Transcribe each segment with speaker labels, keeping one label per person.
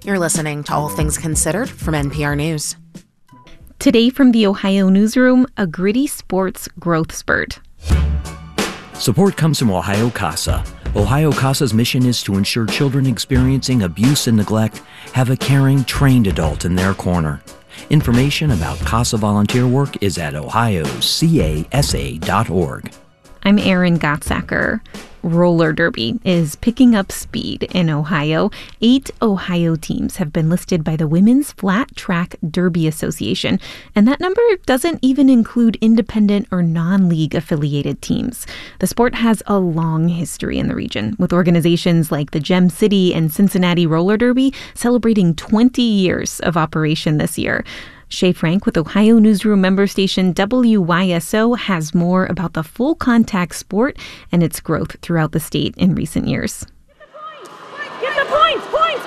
Speaker 1: You're listening to All Things Considered from NPR News.
Speaker 2: Today from the Ohio Newsroom, a gritty sports growth spurt.
Speaker 3: Support comes from Ohio CASA. Ohio CASA's mission is to ensure children experiencing abuse and neglect have a caring, trained adult in their corner. Information about CASA volunteer work is at ohiocasa.org.
Speaker 2: I'm Erin Gottsacker. Roller derby is picking up speed in Ohio. 8 Ohio teams have been listed by the Women's Flat Track Derby Association, and that number doesn't even include independent or non-league affiliated teams. The sport has a long history in the region, with organizations like the Gem City and Cincinnati Roller Derby celebrating 20 years of operation this year. Shay Frank with Ohio Newsroom member station WYSO has more about the full contact sport and its growth throughout the state in recent years.
Speaker 4: Get the points!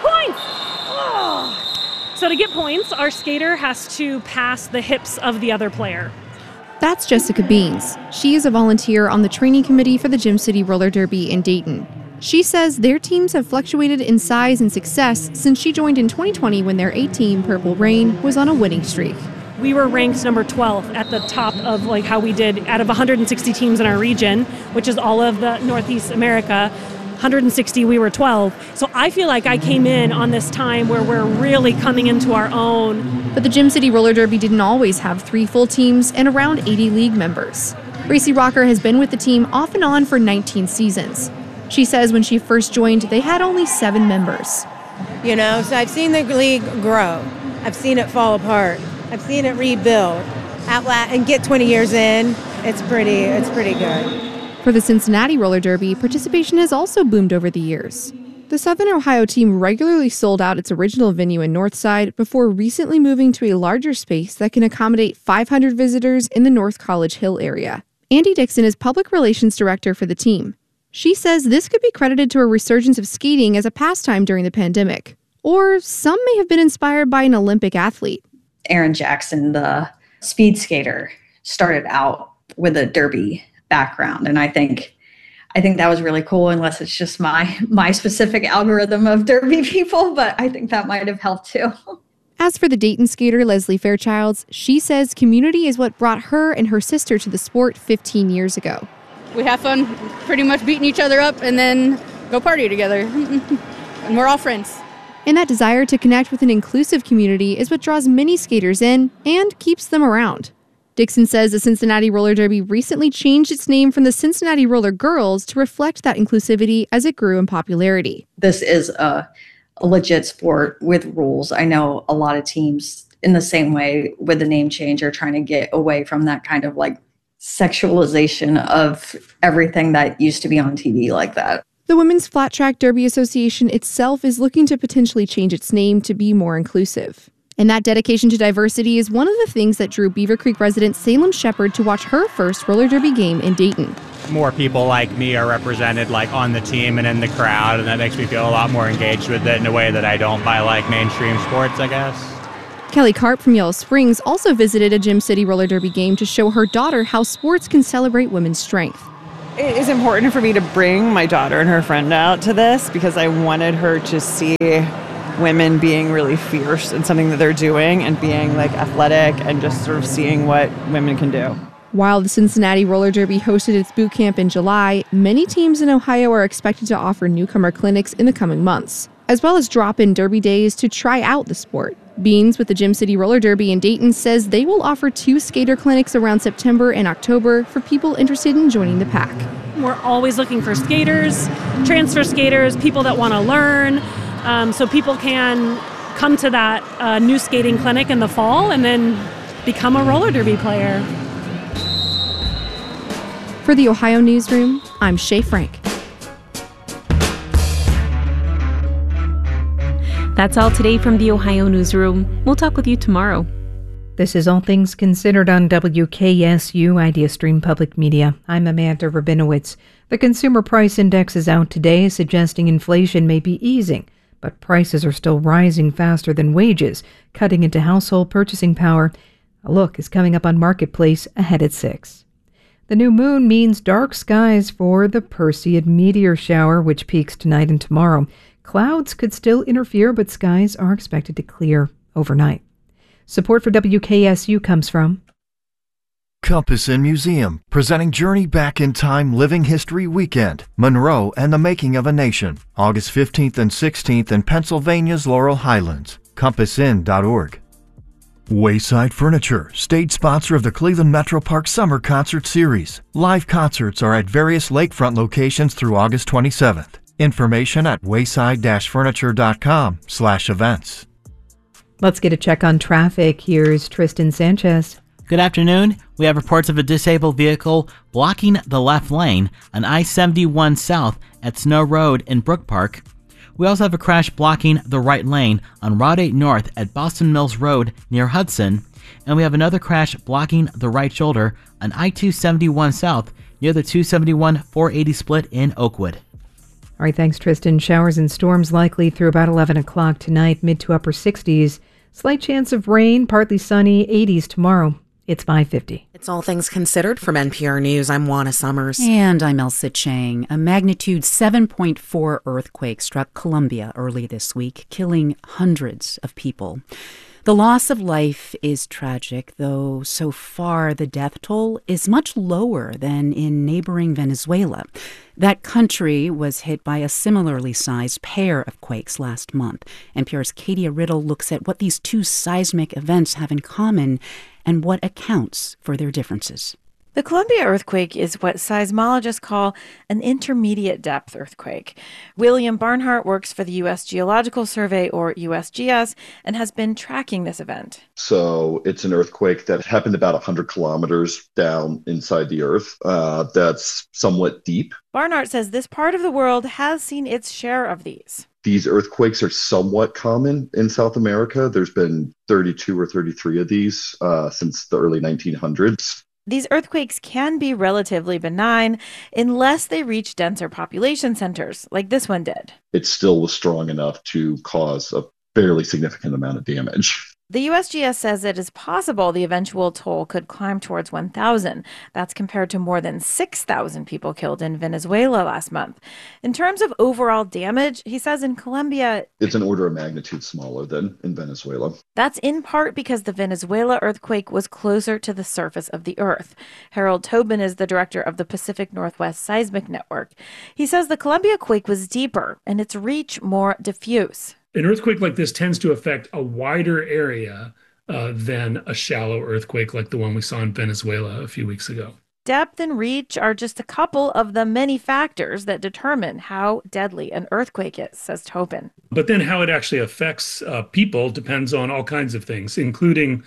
Speaker 4: Oh. So to get points, our skater has to pass the hips of the other player.
Speaker 5: That's Jessica Beans. She is a volunteer on the training committee for the Gem City Roller Derby in Dayton. She says their teams have fluctuated in size and success since she joined in 2020 when their A-team, Purple Rain, was on a winning streak.
Speaker 4: We were ranked number 12 at the top of how we did out of 160 teams in our region, which is all of the Northeast America. 160, we were 12. So I feel like I came in on this time where we're really coming into our own.
Speaker 5: But the Gem City Roller Derby didn't always have 3 full teams and around 80 league members. Racy Rocker has been with the team off and on for 19 seasons. She says when she first joined, they had only 7 members.
Speaker 6: So I've seen the league grow. I've seen it fall apart. I've seen it rebuild. And get 20 years in, it's pretty good.
Speaker 5: For the Cincinnati Roller Derby, participation has also boomed over the years. The Southern Ohio team regularly sold out its original venue in Northside before recently moving to a larger space that can accommodate 500 visitors in the North College Hill area. Andy Dixon is public relations director for the team. She says this could be credited to a resurgence of skating as a pastime during the pandemic. Or some may have been inspired by an Olympic athlete.
Speaker 7: Aaron Jackson, the speed skater, started out with a derby background. And I think that was really cool, unless it's just my specific algorithm of derby people. But I think that might have helped too.
Speaker 5: As for the Dayton skater, Leslie Fairchilds, she says community is what brought her and her sister to the sport 15 years ago.
Speaker 8: We have fun pretty much beating each other up and then go party together. And we're all friends.
Speaker 5: And that desire to connect with an inclusive community is what draws many skaters in and keeps them around. Dixon says the Cincinnati Roller Derby recently changed its name from the Cincinnati Roller Girls to reflect that inclusivity as it grew in popularity.
Speaker 7: This is a legit sport with rules. I know a lot of teams in the same way with the name change are trying to get away from that kind of sexualization of everything that used to be on TV like that.
Speaker 5: The Women's Flat Track Derby Association itself is looking to potentially change its name to be more inclusive. And that dedication to diversity is one of the things that drew Beaver Creek resident Salem Shepard to watch her first roller derby game in Dayton.
Speaker 9: More people like me are represented on the team and in the crowd, and that makes me feel a lot more engaged with it in a way that I don't by mainstream sports, I guess.
Speaker 5: Kelly Karp from Yellow Springs also visited a Gem City Roller Derby game to show her daughter how sports can celebrate women's strength.
Speaker 10: It is important for me to bring my daughter and her friend out to this because I wanted her to see women being really fierce in something that they're doing and being athletic and just sort of seeing what women can do.
Speaker 5: While the Cincinnati Roller Derby hosted its boot camp in July, many teams in Ohio are expected to offer newcomer clinics in the coming months, as well as drop-in derby days to try out the sport. Beans with the Gem City Roller Derby in Dayton says they will offer 2 skater clinics around September and October for people interested in joining the pack.
Speaker 4: We're always looking for skaters, transfer skaters, people that want to learn, so people can come to that new skating clinic in the fall and then become a roller derby player.
Speaker 5: For the Ohio Newsroom, I'm Shay Frank.
Speaker 2: That's all today from the Ohio Newsroom. We'll talk with you tomorrow.
Speaker 11: This is All Things Considered on WKSU Idea Stream Public Media. I'm Amanda Rabinowitz. The Consumer Price Index is out today, suggesting inflation may be easing, but prices are still rising faster than wages, cutting into household purchasing power. A look is coming up on Marketplace ahead at 6. The new moon means dark skies for the Perseid meteor shower, which peaks tonight and tomorrow. Clouds could still interfere, but skies are expected to clear overnight. Support for WKSU comes from
Speaker 12: Compass Inn Museum, presenting Journey Back in Time Living History Weekend, Monroe and the Making of a Nation, August 15th and 16th in Pennsylvania's Laurel Highlands. CompassInn.org. Wayside Furniture, stage sponsor of the Cleveland Metro Park Summer Concert Series. Live concerts are at various lakefront locations through August 27th. Information at wayside-furniture.com/events.
Speaker 11: Let's get a check on traffic. Here's Tristan Sanchez.
Speaker 13: Good afternoon. We have reports of a disabled vehicle blocking the left lane on I-71 South at Snow Road in Brook Park. We also have a crash blocking the right lane on Route 8 North at Boston Mills Road near Hudson. And we have another crash blocking the right shoulder on I-271 South near the 271-480 split in Oakwood.
Speaker 11: All right, thanks, Tristan. Showers and storms likely through about 11 o'clock tonight, mid to upper 60s. Slight chance of rain, partly sunny, 80s tomorrow. It's 5:50.
Speaker 1: It's All Things Considered from NPR News. I'm Juana Summers.
Speaker 14: And I'm Elsa Chang. A magnitude 7.4 earthquake struck Colombia early this week, killing hundreds of people. The loss of life is tragic, though so far the death toll is much lower than in neighboring Venezuela. That country was hit by a similarly sized pair of quakes last month. NPR's Katia Riddle looks at what these two seismic events have in common and what accounts for their differences.
Speaker 15: The Colombia earthquake is what seismologists call an intermediate depth earthquake. William Barnhart works for the U.S. Geological Survey, or USGS, and has been tracking this event.
Speaker 16: So it's an earthquake that happened about 100 kilometers down inside the earth. That's somewhat deep.
Speaker 15: Barnhart says this part of the world has seen its share of these.
Speaker 16: These earthquakes are somewhat common in South America. There's been 32 or 33 of these since the early 1900s.
Speaker 15: These earthquakes can be relatively benign unless they reach denser population centers, like this one did.
Speaker 16: It still was strong enough to cause a fairly significant amount of damage.
Speaker 15: The USGS says it is possible the eventual toll could climb towards 1,000. That's compared to more than 6,000 people killed in Venezuela last month. In terms of overall damage, he says in Colombia,
Speaker 16: it's an order of magnitude smaller than in Venezuela.
Speaker 15: That's in part because the Venezuela earthquake was closer to the surface of the earth. Harold Tobin is the director of the Pacific Northwest Seismic Network. He says the Colombia quake was deeper and its reach more diffuse.
Speaker 17: An earthquake like this tends to affect a wider area than a shallow earthquake like the one we saw in Venezuela a few weeks ago.
Speaker 15: Depth and reach are just a couple of the many factors that determine how deadly an earthquake is, says Tobin.
Speaker 17: But then how it actually affects people depends on all kinds of things, including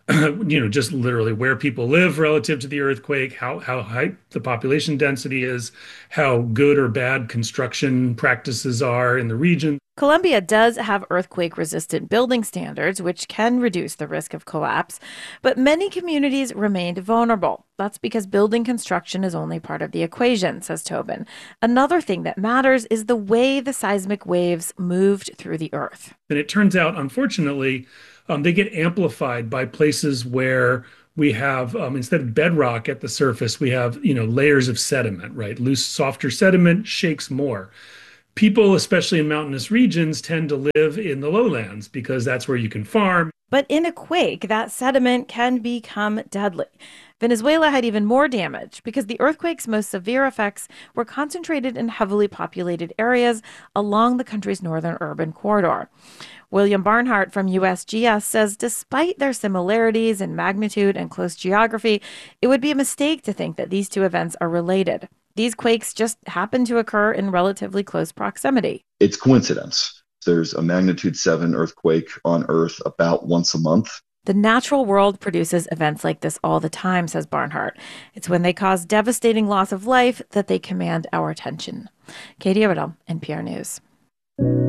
Speaker 17: just literally where people live relative to the earthquake, how high the population density is, how good or bad construction practices are in the region.
Speaker 15: Colombia does have earthquake-resistant building standards, which can reduce the risk of collapse, but many communities remained vulnerable. That's because building construction is only part of the equation, says Tobin. Another thing that matters is the way the seismic waves moved through the earth.
Speaker 17: And it turns out, unfortunately, they get amplified by places where we have, instead of bedrock at the surface, we have, layers of sediment, right? Loose, softer sediment shakes more. People, especially in mountainous regions, tend to live in the lowlands because that's where you can farm.
Speaker 15: But in a quake, that sediment can become deadly. Venezuela had even more damage because the earthquake's most severe effects were concentrated in heavily populated areas along the country's northern urban corridor. William Barnhart from USGS says despite their similarities in magnitude and close geography, it would be a mistake to think that these two events are related. These quakes just happen to occur in relatively close proximity.
Speaker 16: It's coincidence. There's a magnitude 7 earthquake on Earth about once a month.
Speaker 15: The natural world produces events like this all the time, says Barnhart. It's when they cause devastating loss of life that they command our attention. Katia Riddle, NPR News.